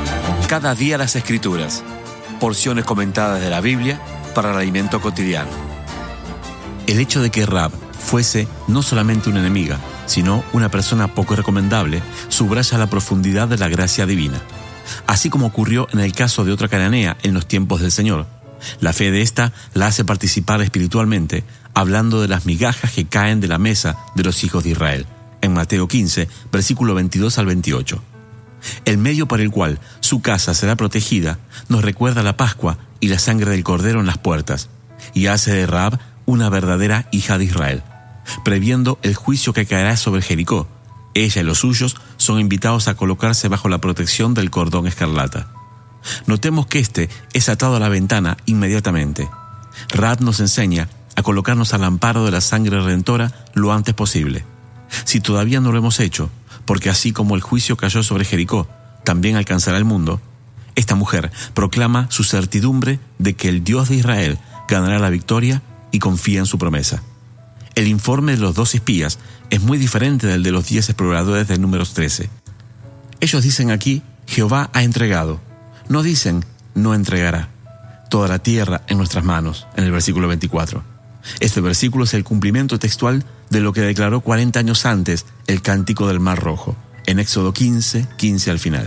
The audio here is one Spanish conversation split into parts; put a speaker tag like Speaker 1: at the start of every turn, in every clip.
Speaker 1: Cada día las Escrituras. Porciones comentadas de la Biblia para el alimento cotidiano. El hecho de que Rahab fuese no solamente una enemiga, sino una persona poco recomendable, subraya la profundidad de la gracia divina. Así como ocurrió en el caso de otra cananea en los tiempos del Señor, la fe de ésta la hace participar espiritualmente, hablando de las migajas que caen de la mesa de los hijos de Israel, en Mateo 15, versículo 22 al 28. El medio por el cual su casa será protegida nos recuerda la Pascua y la sangre del Cordero en las puertas, y hace de Rahab una verdadera hija de Israel, previendo el juicio que caerá sobre Jericó. Ella y los suyos son invitados a colocarse bajo la protección del cordón escarlata. Notemos que este es atado a la ventana inmediatamente. Rahab nos enseña a colocarnos al amparo de la sangre redentora lo antes posible. Si todavía no lo hemos hecho, porque así como el juicio cayó sobre Jericó, también alcanzará el mundo, esta mujer proclama su certidumbre de que el Dios de Israel ganará la victoria y confía en su promesa. El informe de los 2 espías es muy diferente del de los 10 exploradores de Números 13. Ellos dicen aquí, Jehová ha entregado. No dicen, no entregará. Toda la tierra en nuestras manos, en el versículo 24. Este versículo es el cumplimiento textual de lo que declaró 40 años antes el Cántico del Mar Rojo, en Éxodo 15, 15 al final.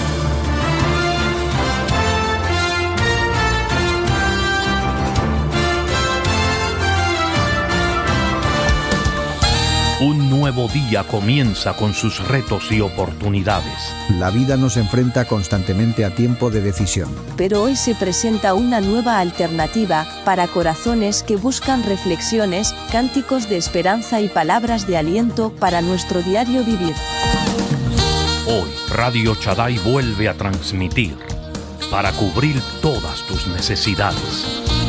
Speaker 2: Un nuevo día comienza con sus retos y oportunidades.
Speaker 3: La vida nos enfrenta constantemente a tiempo de decisión.
Speaker 4: Pero hoy se presenta una nueva alternativa para corazones que buscan reflexiones, cánticos de esperanza y palabras de aliento para nuestro diario vivir.
Speaker 2: Hoy, Radio Shaddai vuelve a transmitir para cubrir todas tus necesidades.